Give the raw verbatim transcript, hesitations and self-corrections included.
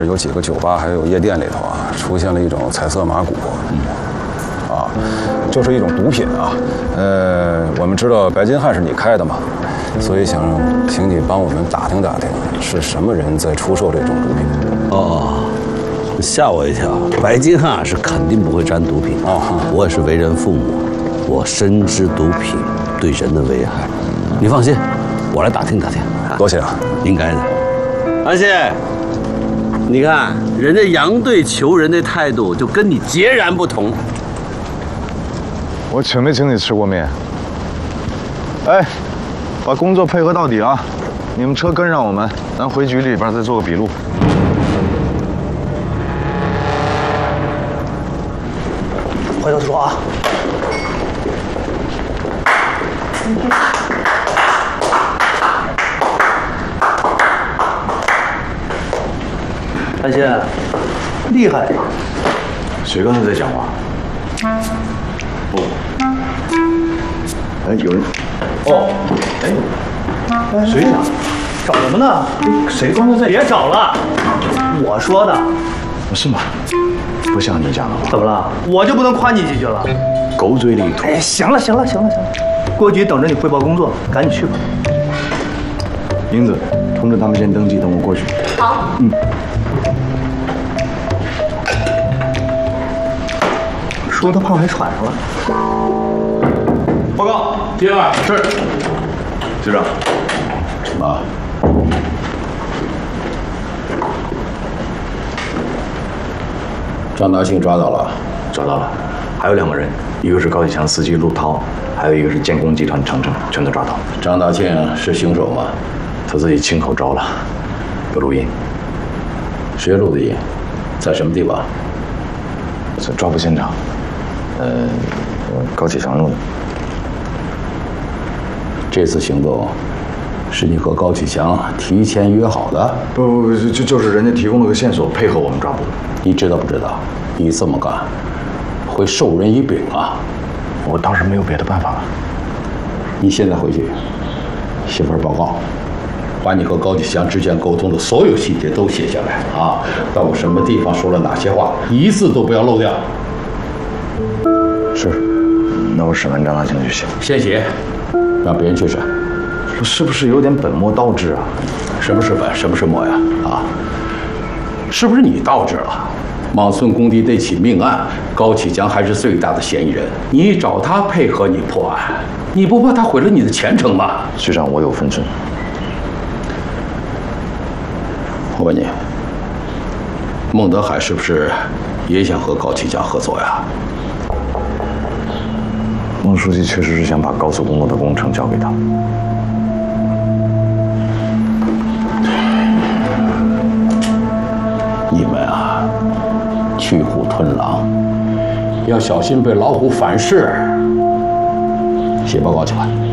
有几个酒吧还有夜店里头啊，出现了一种彩色马古，啊，就是一种毒品啊。呃，我们知道白金汉是你开的嘛，所以想请你帮我们打听打听，是什么人在出售这种毒品？ 哦，吓我一跳！白金汉是肯定不会沾毒品啊。我也是为人父母，我深知毒品对人的危害。你放心，我来打听打听。 多谢啊， 应该的。而且。你看，人家杨队求人的态度就跟你截然不同。 我请没请你吃过面？哎，把工作配合到底啊！你们车跟上我们，咱回局里边再做个笔录。 回头说啊。安心，厉害呀！ 谁刚才在讲话？哦，哎，有人。哦，哎，谁呀？ 找什么呢？ 谁刚才在？ 别找了，我说的。 是吗？不像你讲的话。 怎么了？我就不能夸你几句了？ 狗嘴里吐。 哎，行了，行了，行了，行了，过局等着你汇报工作，赶紧去吧。 英子，通知他们先登记，等我过去。 好。 嗯。 说他胖还喘上了。 报告，第二是局长。 啊。张大庆抓到了， 找到了，还有两个人，一个是高启强司机陆涛，还有一个是建工集团程程，全都抓到。 张大庆是凶手吗？ 他自己亲口招了，有录音。 谁录的音？在什么地方？ 在抓捕现场。呃，高启强录的。 这次行动是你和高启强提前约好的？ 不不不，就就是人家提供了个线索，配合我们抓捕。 你知道不知道？你这么干会授人以柄啊！ 我当时没有别的办法了。 你现在回去写份报告，把你和高启强之间沟通的所有细节都写下来啊！到什么地方说了哪些话，一字都不要漏掉。 是，那我审完张大庆就行。 先写，让别人去审。 是不是有点本末倒置啊？ 什么是本，什么是末呀？啊，是不是你倒置了？莽村工地那起命案，高启强还是最大的嫌疑人，你找他配合你破案，你不怕他毁了你的前程吗？ 局长，我有分寸。 我问你，孟德海是不是也想和高启强合作呀？ 孟书记确实是想把高速公路的工程交给他。 你们啊，去虎吞狼，要小心被老虎反噬。写报告去吧。